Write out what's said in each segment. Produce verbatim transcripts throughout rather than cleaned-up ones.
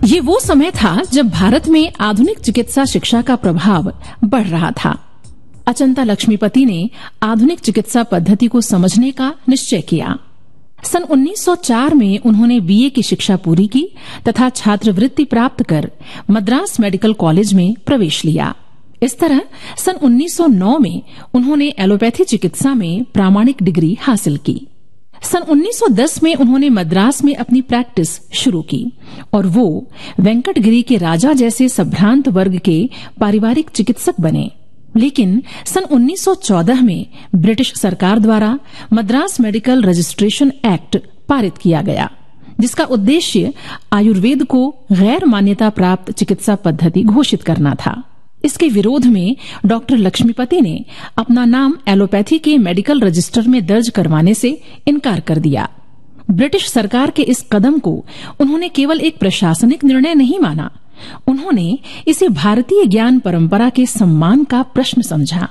ये वो समय था जब भारत में आधुनिक चिकित्सा शिक्षा का प्रभाव बढ़ रहा था। अचंता लक्ष्मीपति ने आधुनिक चिकित्सा पद्धति को समझने का निश्चय किया। सन उन्नीस सौ चार में उन्होंने बीए की शिक्षा पूरी की तथा छात्रवृत्ति प्राप्त कर मद्रास मेडिकल कॉलेज में प्रवेश लिया। इस तरह सन उन्नीस सौ नौ में उन्होंने एलोपैथी चिकित्सा में प्रामाणिक डिग्री हासिल की। सन उन्नीस सौ दस में उन्होंने मद्रास में अपनी प्रैक्टिस शुरू की और वो वेंकटगिरी के राजा जैसे संभ्रांत वर्ग के पारिवारिक चिकित्सक बने। लेकिन सन उन्नीस सौ चौदह में ब्रिटिश सरकार द्वारा मद्रास मेडिकल रजिस्ट्रेशन एक्ट पारित किया गया, जिसका उद्देश्य आयुर्वेद को गैर मान्यता प्राप्त चिकित्सा पद्धति घोषित करना था। इसके विरोध में डॉक्टर लक्ष्मीपति ने अपना नाम एलोपैथी के मेडिकल रजिस्टर में दर्ज करवाने से इनकार कर दिया। ब्रिटिश सरकार के इस कदम को उन्होंने केवल एक प्रशासनिक निर्णय नहीं माना, उन्होंने इसे भारतीय ज्ञान परंपरा के सम्मान का प्रश्न समझा।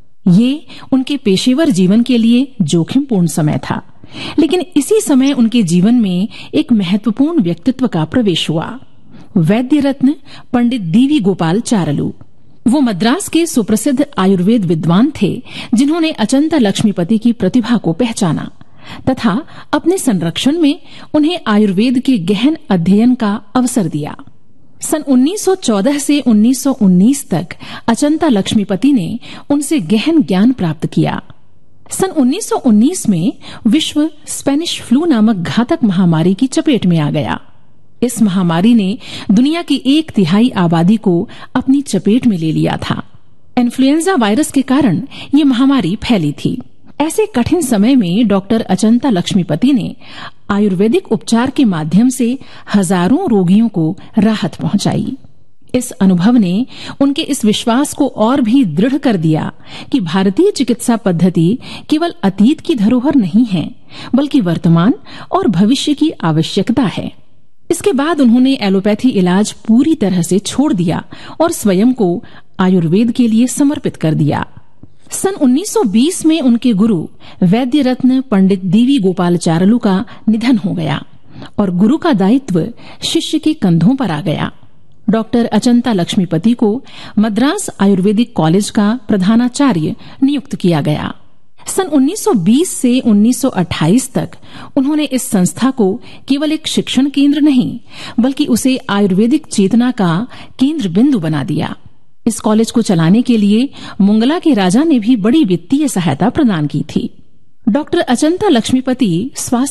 ये उनके पेशेवर जीवन के लिए जोखिमपूर्ण समय था, लेकिन इसी समय उनके जीवन में एक महत्वपूर्ण व्यक्तित्व का प्रवेश हुआ, वैद्य रत्न पंडित दीवी गोपाल चारलू। वो मद्रास के सुप्रसिद्ध आयुर्वेद विद्वान थे, जिन्होंने अचंता लक्ष्मीपति की प्रतिभा को पहचाना तथा अपने संरक्षण में उन्हें आयुर्वेद के गहन अध्ययन का अवसर दिया। सन उन्नीस सौ चौदह से उन्नीस सौ उन्नीस तक अचंता लक्ष्मीपति ने उनसे गहन ज्ञान प्राप्त किया। सन उन्नीस सौ उन्नीस में विश्व स्पेनिश फ्लू नामक घातक महामारी की चपेट में आ गया। इस महामारी ने दुनिया की एक तिहाई आबादी को अपनी चपेट में ले लिया था। इन्फ्लुएंजा वायरस के कारण ये महामारी फैली थी। ऐसे कठिन समय में डॉक्टर अचंता लक्ष्मीपति ने आयुर्वेदिक उपचार के माध्यम से हजारों रोगियों को राहत पहुंचाई। इस अनुभव ने उनके इस विश्वास को और भी दृढ़ कर दिया कि भारतीय चिकित्सा पद्धति केवल अतीत की धरोहर नहीं है, बल्कि वर्तमान और भविष्य की आवश्यकता है। इसके बाद उन्होंने एलोपैथी इलाज पूरी तरह से छोड़ दिया और स्वयं को आयुर्वेद के लिए समर्पित कर दिया। सन उन्नीस सौ बीस में उनके गुरु वैद्य रत्न पंडित दीवी गोपाल चारलू का निधन हो गया और गुरु का दायित्व शिष्य के कंधों पर आ गया। डॉक्टर अचंता लक्ष्मीपति को मद्रास आयुर्वेदिक कॉलेज का प्रधानाचार्य नियुक्त किया गया। सन उन्नीस सौ बीस से उन्नीस सौ अट्ठाईस तक उन्होंने इस संस्था को केवल एक शिक्षण केंद्र नहीं, बल्कि उसे आयुर्वेदिक चेतना का केंद्र बिंदु बना दिया। इस कॉलेज को चलाने के लिए मुंगला के राजा ने भी बड़ी वित्तीय सहायता प्रदान की थी। डॉक्टर अचंता लक्ष्मीपति स्वास्थ्य